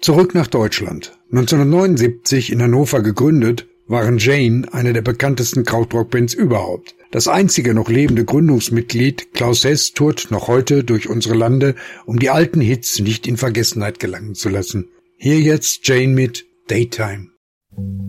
Zurück nach Deutschland. 1979 in Hannover gegründet, waren Jane eine der bekanntesten Krautrock-Bands überhaupt. Das einzige noch lebende Gründungsmitglied, Klaus Hess, tourt noch heute durch unsere Lande, um die alten Hits nicht in Vergessenheit gelangen zu lassen. Hier jetzt Jane mit Daytime.